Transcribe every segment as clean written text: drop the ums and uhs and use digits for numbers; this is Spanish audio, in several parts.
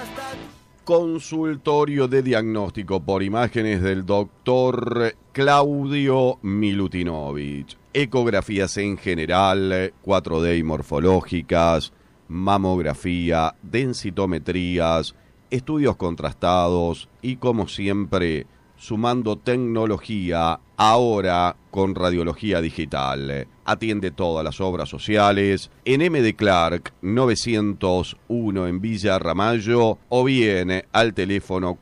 Consultorio de diagnóstico por imágenes del doctor Claudio Milutinovich. Ecografías en general, 4D y morfológicas, mamografía, densitometrías, estudios contrastados y, como siempre, sumando tecnología, ahora con radiología digital. Atiende todas las obras sociales en M. de Clark 901 en Villa Ramallo o bien al teléfono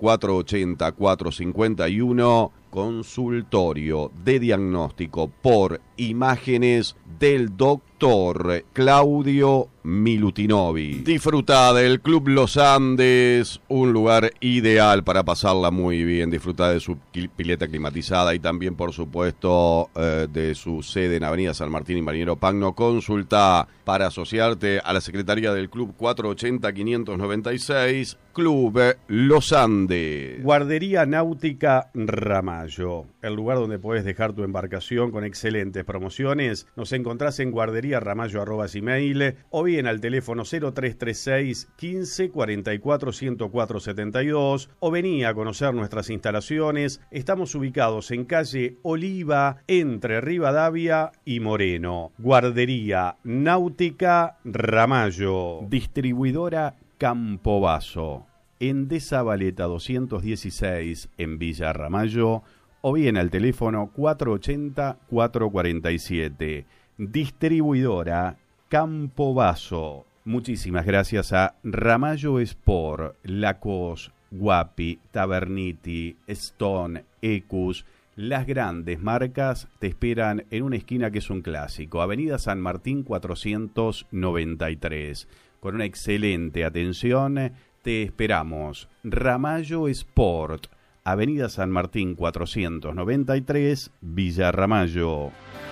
480-451. Consultorio de diagnóstico por imágenes del doctor Claudio Milutinovich. Disfruta del Club Los Andes, un lugar ideal para pasarla muy bien. Disfruta de su pileta climatizada y también, por supuesto, de su sede en Avenida San Martín y Marinero Pagno. Consulta para asociarte a la Secretaría del Club 480-596, Club Los Andes. Guardería Náutica Ramallo, el lugar donde puedes dejar tu embarcación con excelentes promociones. Nos encontrás en guarderíaramallo@gmail o bien al teléfono 0336 15 44 104 72 o vení a conocer nuestras instalaciones. Estamos ubicados en calle Oliva entre Rivadavia y Moreno. Guardería Náutica Ramallo. Distribuidora Campobasso, Endesa Valeta 216 en Villa Ramallo o bien al teléfono 480-447. Distribuidora Campobasso. Muchísimas gracias a Ramallo Sport, Lacos, Guapi, Taberniti, Stone, Ecus. Las grandes marcas te esperan en una esquina que es un clásico, Avenida San Martín 493. Con una excelente atención, te esperamos. Ramallo Sport, Avenida San Martín 493, Villa Ramallo.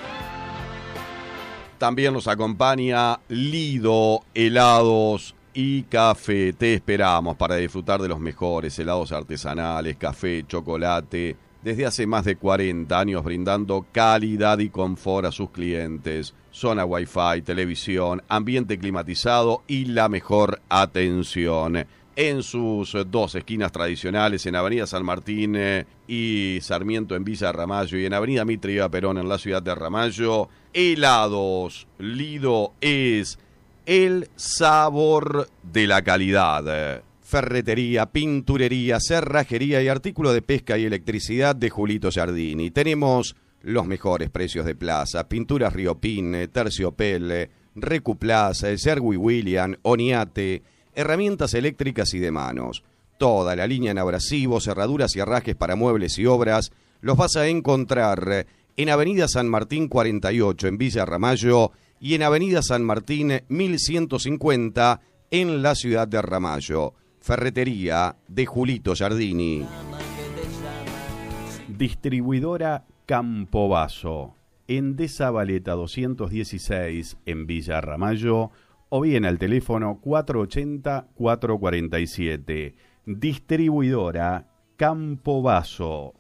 También nos acompaña Lido Helados y Café. Te esperamos para disfrutar de los mejores helados artesanales, café, chocolate. Desde hace más de 40 años brindando calidad y confort a sus clientes. Zona Wi-Fi, televisión, ambiente climatizado y la mejor atención. En sus dos esquinas tradicionales, en Avenida San Martín y Sarmiento en Villa Ramallo y en Avenida Mitre y Eva Perón en la ciudad de Ramallo, Helados Lido es el sabor de la calidad. Ferretería, pinturería, cerrajería y artículo de pesca y electricidad de Julito Giardini. Tenemos los mejores precios de plaza: pinturas Riopin, Terciopel, Recuplaza, Sherwin Williams, Oniate, herramientas eléctricas y de manos. Toda la línea en abrasivos, cerraduras y herrajes para muebles y obras los vas a encontrar en Avenida San Martín 48 en Villa Ramallo y en Avenida San Martín 1150 en la ciudad de Ramallo. Ferretería de Julito Giardini. Distribuidora Campobasso, Endesa Valeta 216 en Villa Ramallo o bien al teléfono 480-447. Distribuidora Campobasso.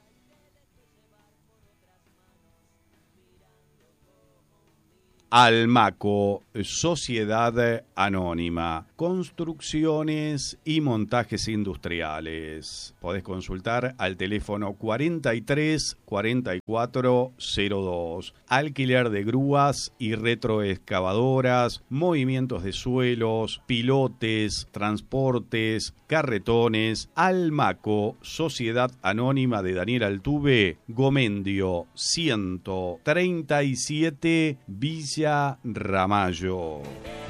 Almaco, Sociedad Anónima, construcciones y montajes industriales. Podés consultar al teléfono 43 44 02. Alquiler de grúas y retroexcavadoras, movimientos de suelos, pilotes, transportes, carretones. Almaco, Sociedad Anónima de Daniel Altuve, Gomendio 137, Villa Ramallo.